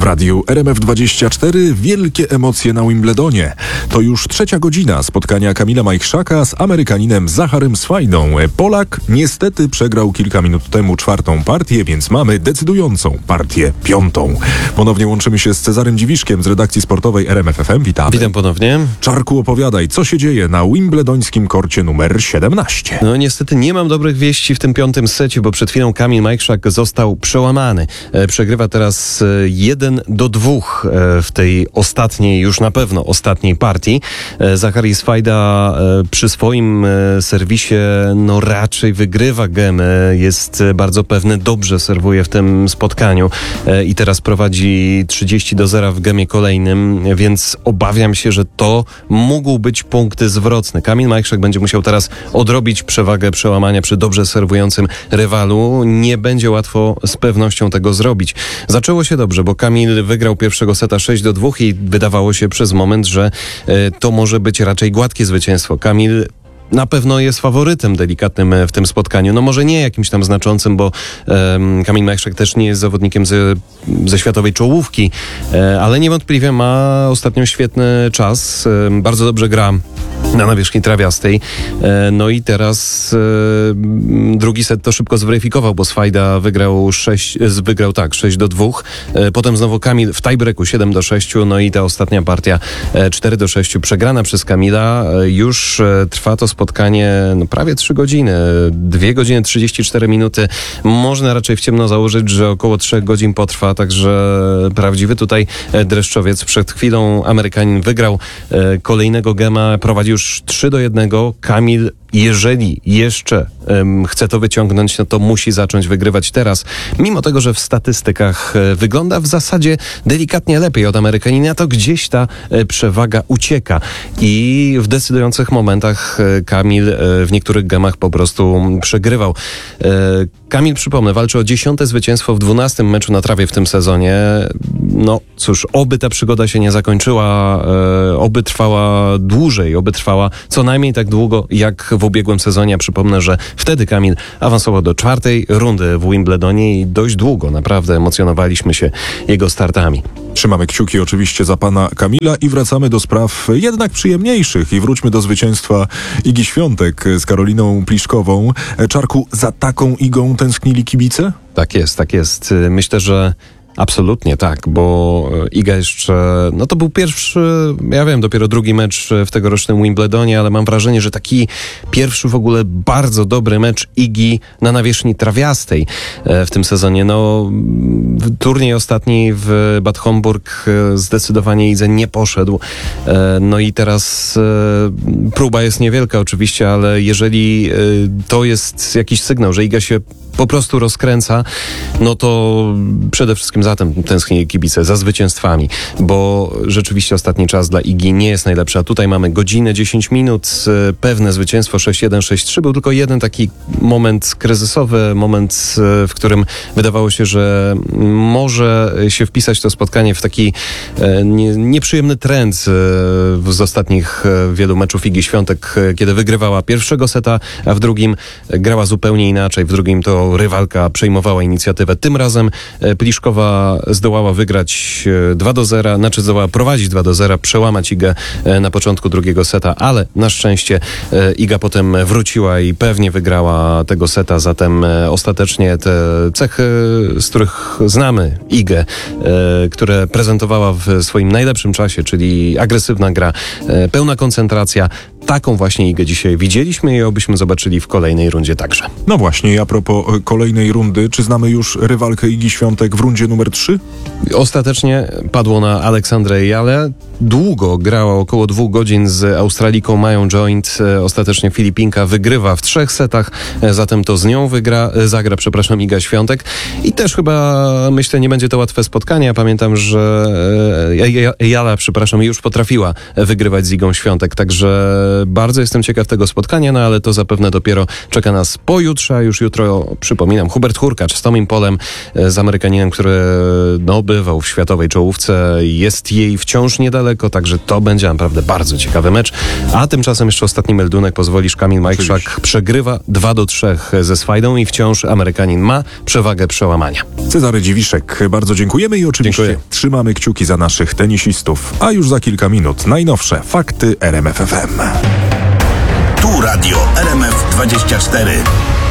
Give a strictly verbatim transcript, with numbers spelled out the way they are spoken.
radiu R M F dwadzieścia cztery wielkie emocje na Wimbledonie. To już trzecia godzina spotkania Kamila Majchrzaka z Amerykaninem Zacharym Swajdą. Polak niestety przegrał kilka minut temu czwartą partię, więc mamy decydującą partię piątą. Ponownie łączymy się z Cezarym Dziwiszkiem z redakcji sportowej R M F F M. Witamy. Witam ponownie. Czarku, opowiadaj, co się dzieje na wimbledońskim korcie numer siedemnaście. No niestety nie mam dobrych wieści w tym piątym secie, bo przed chwilą Kamil Majchrzak został przełamany. E, przegrywa teraz jeden do dwóch e, w tej ostatniej, już na pewno ostatniej partii. E, Zachary Swajda e, przy swoim e, serwisie no raczej wygrywa gemę, jest e, bardzo pewny, dobrze serwuje w tym spotkaniu e, i teraz prowadzi trzydzieści do zera w gemie kolejnym, więc obawiam się, że to mógł być punkt zwrotny. Kamil Majchrzak będzie musiał teraz odrobić przewagę przełamania przy dobrze serwującym rywalu. Nie będzie łatwo z pewnością tego zrobić. Zaczęło się dobrze, bo Kamil wygrał pierwszego seta sześć do dwóch i wydawało się przez moment, że e, to może być raczej gładkie zwycięstwo. Kamil na pewno jest faworytem delikatnym w tym spotkaniu. No może nie jakimś tam znaczącym, bo um, Kamil Majchrzak też nie jest zawodnikiem ze, ze światowej czołówki, e, ale niewątpliwie ma ostatnio świetny czas. E, bardzo dobrze gra na nawierzchni trawiastej. E, no i teraz e, drugi set to szybko zweryfikował, bo Swajda wygrał sześć, wygrał tak, sześć do dwóch. E, potem znowu Kamil w tiebreaku siedem do sześciu. No i ta ostatnia partia e, cztery do sześciu przegrana przez Kamila. E, już e, trwa to spotkanie no, prawie trzy godziny. dwie godziny trzydzieści cztery minuty. Można raczej w ciemno założyć, że około trzech godzin potrwa, także prawdziwy tutaj dreszczowiec. Przed chwilą Amerykanin wygrał e, kolejnego gema, prowadzi już trzy do jednego. Kamil, jeżeli jeszcze um, chce to wyciągnąć, no to musi zacząć wygrywać teraz. Mimo tego, że w statystykach e, wygląda w zasadzie delikatnie lepiej od Amerykanina, to gdzieś ta e, przewaga ucieka. I w decydujących momentach e, Kamil e, w niektórych gemach po prostu przegrywał. E, Kamil, przypomnę, walczy o dziesiąte zwycięstwo w dwunastym meczu na trawie w tym sezonie. No cóż, oby ta przygoda się nie zakończyła, e, oby trwała dłużej, oby trwała co najmniej tak długo jak w ubiegłym sezonie. Przypomnę, że wtedy Kamil awansował do czwartej rundy w Wimbledonie i dość długo naprawdę emocjonowaliśmy się jego startami. Trzymamy kciuki oczywiście za pana Kamila i wracamy do spraw jednak przyjemniejszych i wróćmy do zwycięstwa Igi Świątek z Karoliną Pliszkową. Czarku, za taką Igą tęsknili kibice? Tak jest, tak jest. Myślę, że absolutnie tak, bo Iga jeszcze, no to był pierwszy, ja wiem, dopiero drugi mecz w tegorocznym Wimbledonie, ale mam wrażenie, że taki pierwszy w ogóle bardzo dobry mecz Igi na nawierzchni trawiastej w tym sezonie. No, turniej ostatni w Bad Homburg zdecydowanie Idze nie poszedł. No i teraz próba jest niewielka oczywiście, ale jeżeli to jest jakiś sygnał, że Iga się po prostu rozkręca, no to przede wszystkim za tym tęsknię kibice, za zwycięstwami, bo rzeczywiście ostatni czas dla Igi nie jest najlepszy, a tutaj mamy godzinę, dziesięć minut, pewne zwycięstwo sześć jeden, sześć trzy. Był tylko jeden taki moment kryzysowy, moment, w którym wydawało się, że może się wpisać to spotkanie w taki nie, nieprzyjemny trend z ostatnich wielu meczów Igi Świątek, kiedy wygrywała pierwszego seta, a w drugim grała zupełnie inaczej. W drugim to rywalka przejmowała inicjatywę. Tym razem Pliszkowa zdołała wygrać dwa do zera, znaczy zdołała prowadzić dwa do zera, przełamać Igę na początku drugiego seta, ale na szczęście Iga potem wróciła i pewnie wygrała tego seta, zatem ostatecznie te cechy, z których znamy Igę, które prezentowała w swoim najlepszym czasie, czyli agresywna gra, pełna koncentracja, taką właśnie Igę dzisiaj widzieliśmy i obyśmy zobaczyli w kolejnej rundzie także. No właśnie, a propos kolejnej rundy, czy znamy już rywalkę Igi Świątek w rundzie numer trzy? Ostatecznie padło na Aleksandrę Jale. Długo grała, około dwóch godzin z Australiką Mają Joint. Ostatecznie Filipinka wygrywa w trzech setach, zatem to z nią wygra, zagra, przepraszam, Iga Świątek. I też chyba, myślę, nie będzie to łatwe spotkanie. Ja pamiętam, że Jala, przepraszam, już potrafiła wygrywać z Igą Świątek, także bardzo jestem ciekaw tego spotkania, no ale to zapewne dopiero czeka nas pojutrze, a już jutro, przypominam, Hubert Hurkacz z Tomim Polem, z Amerykaninem, który no, bywał w światowej czołówce, jest jej wciąż niedaleko. daleko, także to będzie naprawdę bardzo ciekawy mecz. A tymczasem jeszcze ostatni meldunek, pozwolisz, Kamil Majchrzak Oczywiście. przegrywa dwa do trzech ze Swajdą i wciąż Amerykanin ma przewagę przełamania. Cezary Dziwiszek, bardzo dziękujemy i oczywiście Dziękuję. trzymamy kciuki za naszych tenisistów. A już za kilka minut najnowsze fakty R M F F M. Tu Radio R M F dwadzieścia cztery.